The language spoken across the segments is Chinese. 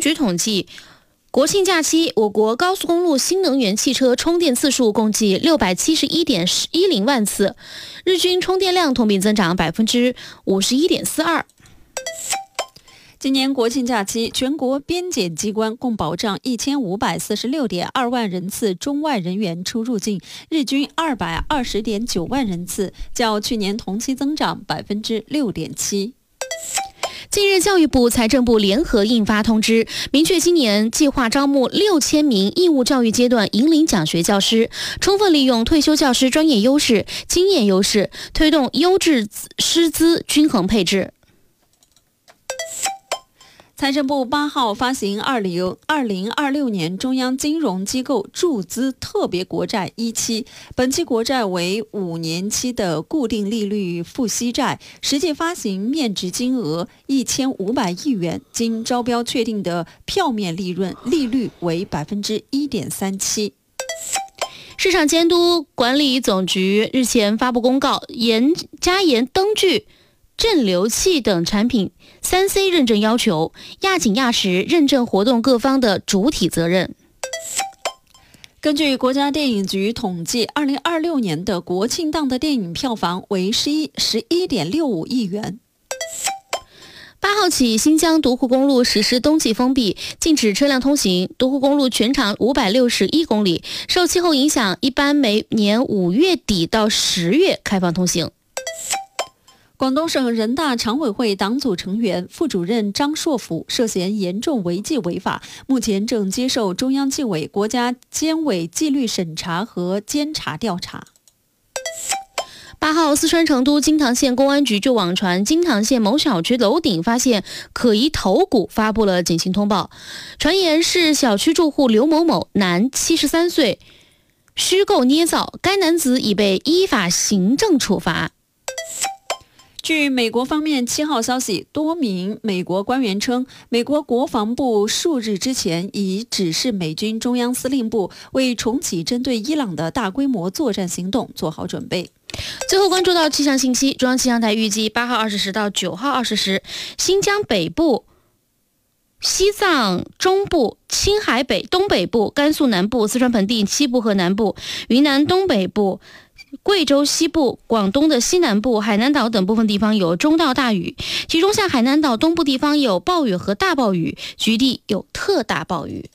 局统计，国庆假期，我国高速公路新能源汽车充电次数共计671.10万次，日均充电量同比增长51.42%。 今年国庆假期，全国边检机关共保障1546.2万人次中外人员出入境，日均220.9万人次，较去年同期增长6.7%。 近日，教育部、财政部联合印发通知，明确今年计划招募6000名义务教育阶段引领奖学教师，充分利用退休教师专业优势、经验优势，推动优质师资均衡配置。 财政部8号发行2026年中央金融机构注资特别国债1期，本期国债为5年期的固定利率付息债，实际发行面值金额1500亿元，经招标确定的票面利率为1.37%。 市场监督管理总局日前发布公告，加严灯具、振流器等产品3C 认证要求，压紧压实认证活动各方的主体责任。 根据国家电影局统计，2026年的国庆档的电影票房为11.65亿元。 8号起，新疆独库公路实施冬季封闭，禁止车辆通行。独库公路全长561公里，受气候影响，一般每年5月底到10月开放通行。 广东省人大常委会党组成员、副主任张硕福涉嫌严重违纪违法，目前正接受中央纪委国家监委纪律审查和监察调查。 8号，四川成都金堂县公安局就网传金堂县某小区楼顶发现可疑头骨，发布了警情通报，传言是小区住户刘某某，男，73岁，虚构捏造，该男子已被依法行政处罚。 据美国方面7号消息，多名美国官员称，美国国防部数日之前已指示美军中央司令部为重启针对伊朗的大规模作战行动做好准备。 最后关注到气象信息，中央气象台预计8号20时到9号20时，新疆北部、西藏中部、青海东北部、甘肃南部、四川盆地西部和南部、云南东北部、贵州西部、广东的西南部、海南岛等部分地方有中到大雨，其中像海南岛东部地方有暴雨和大暴雨，局地有特大暴雨。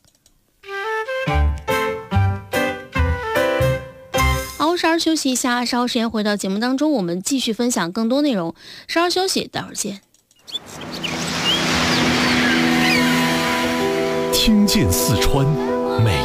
好，稍事休息一下，稍后时间回到节目当中，我们继续分享更多内容。稍事休息，待会儿见。 听见四川美